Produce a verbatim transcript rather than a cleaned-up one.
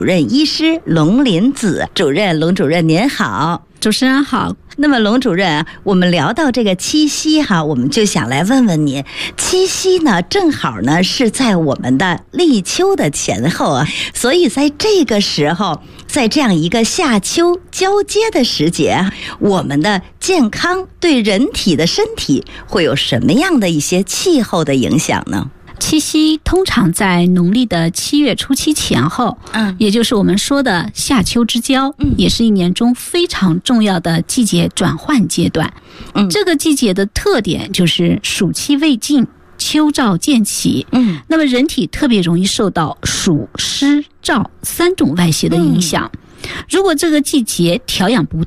任医师龙林子主任，龙主任您好。 主持人好。 那么龙主任，我们聊到这个七夕哈，我们就想来问问你，七夕呢正好呢是在我们的立秋的前后啊，所以在这个时候，在这样一个夏秋交接的时节，我们的健康对人体的身体会有什么样的一些气候的影响呢？ 七夕通常在农历的七月初七前后，嗯，也就是我们说的夏秋之交，嗯，也是一年中非常重要的季节转换阶段。嗯，这个季节的特点就是暑气未尽，秋燥渐起。嗯，那么人体特别容易受到暑湿燥三种外邪的影响。嗯，如果这个季节调养不